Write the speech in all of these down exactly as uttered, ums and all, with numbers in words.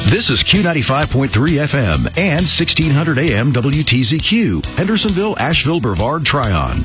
This is Q ninety-five point three F M and sixteen hundred A M W T Z Q, Hendersonville, Asheville, Brevard, Tryon.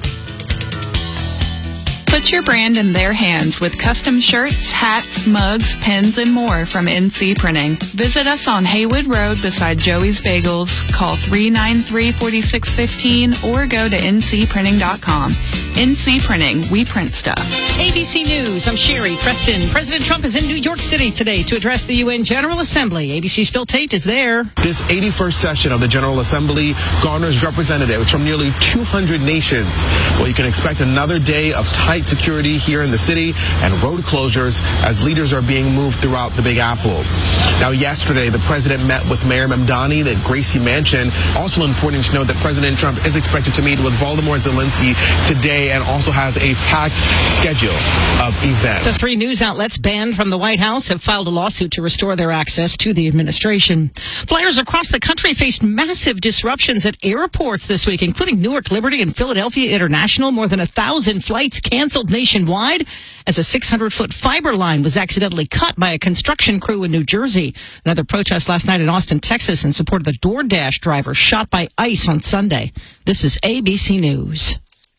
Put your brand in their hands with custom shirts, hats, mugs, pens, and more from N C Printing. Visit us on Haywood Road beside Joey's Bagels. Call three nine three, four six one five or go to N C printing dot com. N C Printing, we print stuff. A B C News, I'm Sherry Preston. President Trump is in New York City today to address the U N General Assembly. A B C's Phil Tate is there. This eighty-first session of the General Assembly garners representatives from nearly two hundred nations. Well, you can expect another day of tight security here in the city and road closures as leaders are being moved throughout the Big Apple. Now, yesterday, the president met with Mayor Mamdani at Gracie Mansion. Also important to note that President Trump is expected to meet with Volodymyr Zelensky today and also has a packed schedule of events. The three news outlets banned from the White House have filed a lawsuit to restore their access to the administration. Flyers across the country faced massive disruptions at airports this week, including Newark Liberty and Philadelphia International. More than a thousand flights canceled nationwide as a six hundred foot fiber line was accidentally cut by a construction crew in New Jersey. Another protest last night in Austin, Texas, in support of the DoorDash driver shot by ICE on Sunday. This is A B C News.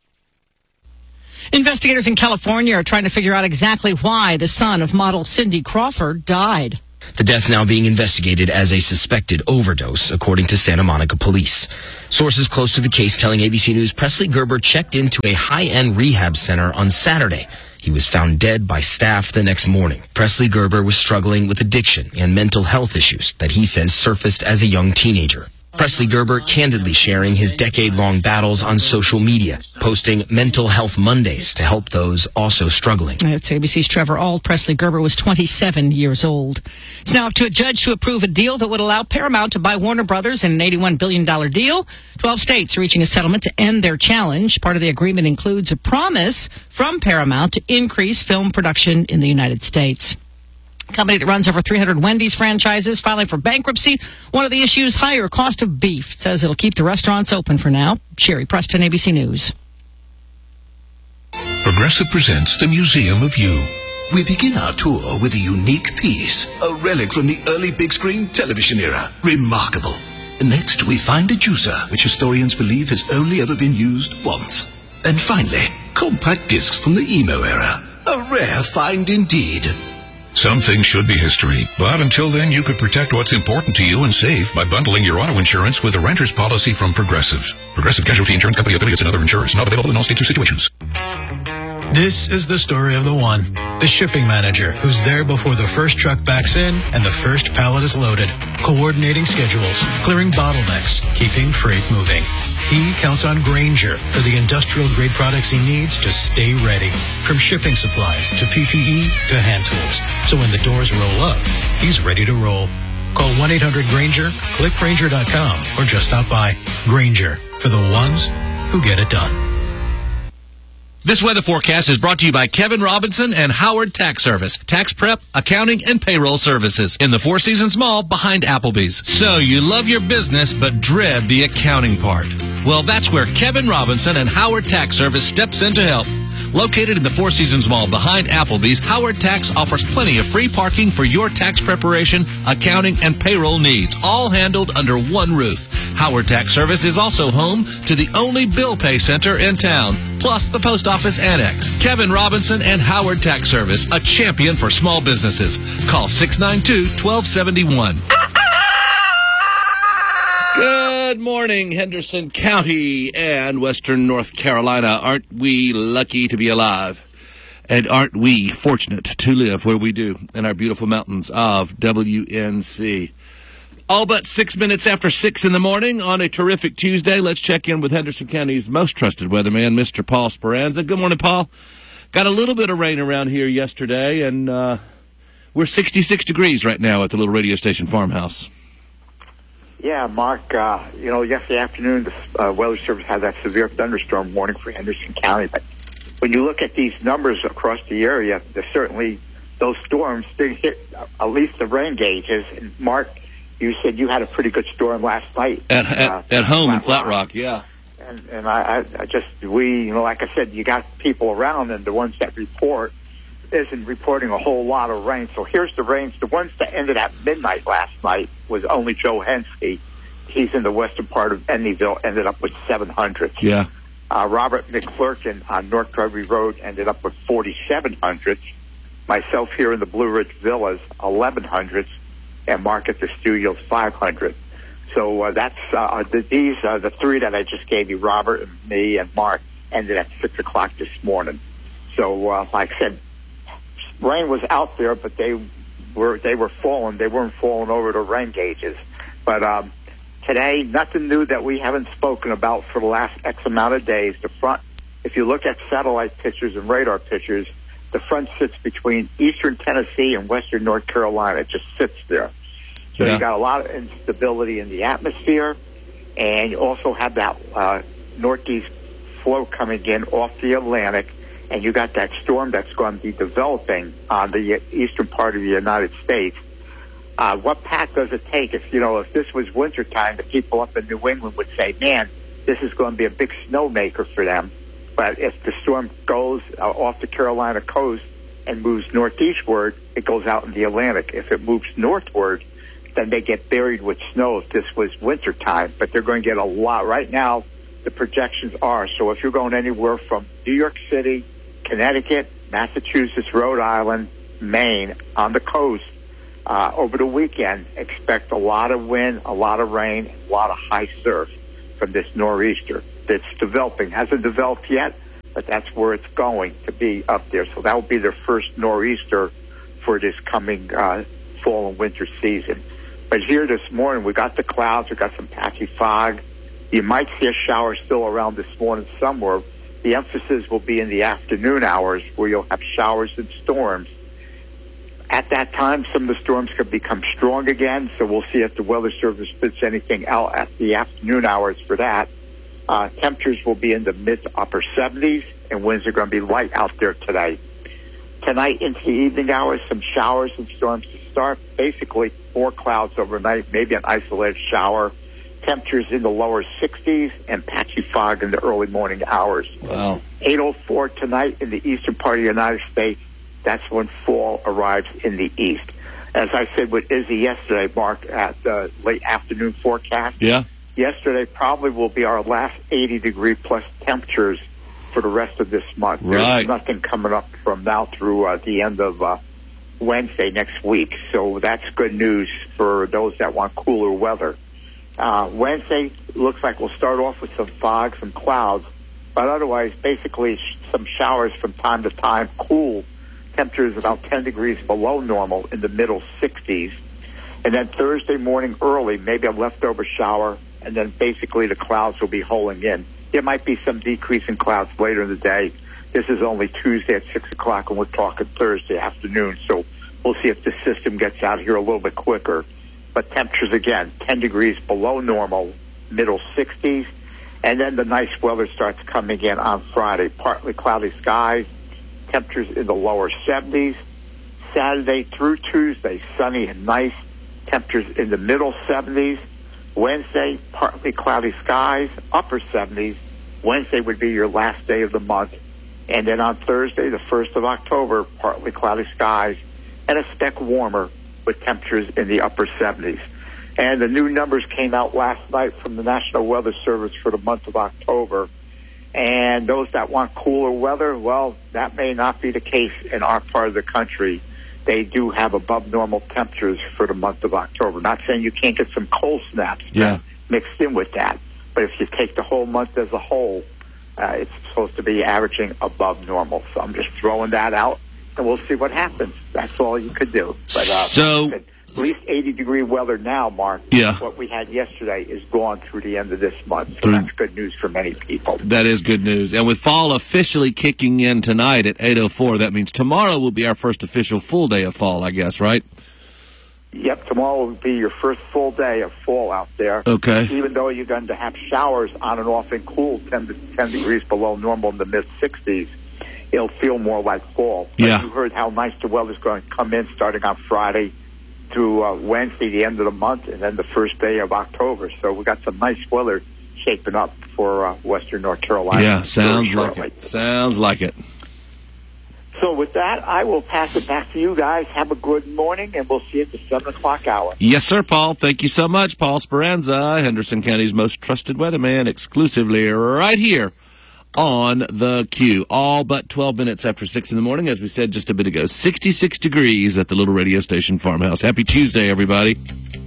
Investigators in California are trying to figure out exactly why the son of model Cindy Crawford died. The death now being investigated as a suspected overdose, according to Santa Monica police. Sources close to the case telling A B C News Presley Gerber checked into a high-end rehab center on Saturday. He was found dead by staff the next morning. Presley Gerber was struggling with addiction and mental health issues that he says surfaced as a young teenager. Presley Gerber candidly sharing his decade-long battles on social media, posting Mental Health Mondays to help those also struggling. It's A B C's Trevor Ault. Presley Gerber was twenty-seven years old. It's now up to a judge to approve a deal that would allow Paramount to buy Warner Brothers in an eighty-one billion dollars deal. Twelve states are reaching a settlement to end their challenge. Part of the agreement includes a promise from Paramount to increase film production in the United States. Company that runs over three hundred Wendy's franchises filing for bankruptcy. One of the issues, higher cost of beef. It says it'll keep the restaurants open for now. Sherry Preston, A B C News. Progressive presents the Museum of You. We begin our tour with a unique piece, a relic from the early big screen television era. Remarkable. Next, we find a juicer, which historians believe has only ever been used once. And finally, compact discs from the emo era. A rare find indeed. Some things should be history, but until then, you could protect what's important to you and save by bundling your auto insurance with a renter's policy from Progressive. Progressive Casualty Insurance Company affiliates and other insurers. Not available in all states or situations. This is the story of the one, the shipping manager, who's there before the first truck backs in and the first pallet is loaded, coordinating schedules, clearing bottlenecks, keeping freight moving. He counts on Grainger for the industrial-grade products he needs to stay ready. From shipping supplies to P P E to hand tools. So when the doors roll up, he's ready to roll. Call one eight hundred Grainger, click Grainger dot com, or just stop by. Grainger, for the ones who get it done. This weather forecast is brought to you by Kevin Robinson and Howard Tax Service. Tax prep, accounting, and payroll services in the Four Seasons Mall behind Applebee's. So you love your business but dread the accounting part. Well, that's where Kevin Robinson and Howard Tax Service steps in to help. Located in the Four Seasons Mall behind Applebee's, Howard Tax offers plenty of free parking for your tax preparation, accounting, and payroll needs, all handled under one roof. Howard Tax Service is also home to the only bill pay center in town, plus the post office annex. Kevin Robinson and Howard Tax Service, a champion for small businesses. Call six nine two, one two seven one. Good morning, Henderson County and Western North Carolina. Aren't we lucky to be alive? And aren't we fortunate to live where we do in our beautiful mountains of W N C? All but six minutes after six in the morning on a terrific Tuesday. Let's check in with Henderson County's most trusted weatherman, Mister Paul Speranza. Good morning, Paul. Got a little bit of rain around here yesterday, and uh, we're sixty-six degrees right now at the little radio station farmhouse. Yeah, Mark, uh, you know, yesterday afternoon, the uh, Weather Service had that severe thunderstorm warning for Henderson County. But when you look at these numbers across the area, there's certainly those storms did hit at least the rain gauges. And Mark, you said you had a pretty good storm last night. At, at, uh, at home Flat in Flat Rock, Rock yeah. And, and I, I just, we, you know, like I said, you got people around, and the ones that report, isn't reporting a whole lot of rain. So here's the range. The ones that ended at midnight last night was only Joe Hensky. He's in the western part of Edneyville, ended up with seven hundredths. Yeah. Uh, Robert McClurkin on North Gregory Road ended up with forty-seven hundredths. Myself here in the Blue Ridge Villas, eleven hundredths. And Mark at the studios, five hundred. So uh, that's uh, the, these are the three that I just gave you, Robert, and me, and Mark, ended at six o'clock this morning. So, uh, like I said, rain was out there, but they were they were falling. They weren't falling over the rain gauges. But um, today, nothing new that we haven't spoken about for the last X amount of days. The front, if you look at satellite pictures and radar pictures, the front sits between eastern Tennessee and western North Carolina. It just sits there. So yeah. you got a lot of instability in the atmosphere, and you also have that uh, northeast flow coming in off the Atlantic, and you got that storm that's going to be developing on the eastern part of the United States. Uh, what path does it take? If you know, if this was wintertime, the people up in New England would say, "Man, this is going to be a big snowmaker for them." But if the storm goes uh, off the Carolina coast and moves northeastward, it goes out in the Atlantic. If it moves northward, then they get buried with snow if this was wintertime. But they're going to get a lot. Right now, the projections are, so if you're going anywhere from New York City, Connecticut, Massachusetts, Rhode Island, Maine, on the coast, uh, over the weekend, expect a lot of wind, a lot of rain, a lot of high surf from this nor'easter that's developing. Hasn't developed yet, but that's where it's going to be up there. So that will be their first nor'easter for this coming uh, fall and winter season. But here this morning, we got the clouds, we got some patchy fog. You might see a shower still around this morning somewhere. The emphasis will be in the afternoon hours where you'll have showers and storms. At that time, some of the storms could become strong again, so we'll see if the Weather Service puts anything out at the afternoon hours for that. Uh, temperatures will be in the mid to upper seventies, and winds are going to be light out there today. Tonight into the evening hours, some showers and storms to start. Basically, more clouds overnight, maybe an isolated shower. Temperatures in the lower sixties and patchy fog in the early morning hours. Wow. eight oh four tonight in the eastern part of the United States. That's when fall arrives in the east. As I said with Izzy yesterday, Mark, at the late afternoon forecast. Yeah. Yesterday probably will be our last eighty degree plus temperatures for the rest of this month. Right. There's nothing coming up from now through uh, the end of uh, Wednesday next week. So that's good news for those that want cooler weather. Uh, Wednesday looks like we'll start off with some fog, some clouds, but otherwise basically sh- some showers from time to time, cool. Temperatures about ten degrees below normal in the middle sixties. And then Thursday morning early, maybe a leftover shower, and then basically the clouds will be holding in. There might be some decrease in clouds later in the day. This is only Tuesday at six o'clock, and we're talking Thursday afternoon, so we'll see if the system gets out here a little bit quicker. But temperatures, again, ten degrees below normal, middle sixties. And then the nice weather starts coming in on Friday. Partly cloudy skies, temperatures in the lower seventies. Saturday through Tuesday, sunny and nice, temperatures in the middle seventies. Wednesday, partly cloudy skies, upper seventies. Wednesday would be your last day of the month. And then on Thursday, the first of October, partly cloudy skies and a speck warmer with temperatures in the upper seventies. And the new numbers came out last night from the National Weather Service for the month of October. And those that want cooler weather, well, that may not be the case in our part of the country. They do have above normal temperatures for the month of October. Not saying you can't get some cold snaps yeah. mixed in with that. But if you take the whole month as a whole, uh, it's supposed to be averaging above normal. So I'm just throwing that out, and we'll see what happens. That's all you could do. But, uh, so, at least eighty degree weather now, Mark. Yeah. What we had yesterday is gone through the end of this month. So Through- that's good news for many people. that is good news. And with fall officially kicking in tonight at eight oh four, that means tomorrow will be our first official full day of fall, I guess, right? Yep, tomorrow will be your first full day of fall out there. Okay. Even though you're going to have showers on and off and cool, ten, to ten degrees below normal in the mid sixties, it'll feel more like fall. But Yeah. you heard how nice the weather's going to come in starting on Friday through uh, Wednesday, the end of the month, and then the first day of October. So we got some nice weather shaping up for uh, western North Carolina. Yeah, sounds very like shortly. it. Sounds like it. So with that, I will pass it back to you guys. Have a good morning, and we'll see you at the seven o'clock hour. Yes, sir, Paul. Thank you so much. Paul Speranza, Henderson County's most trusted weatherman, exclusively right here on the Q. All but twelve minutes after six in the morning, as we said just a bit ago. sixty-six degrees at the little radio station farmhouse. Happy Tuesday, everybody.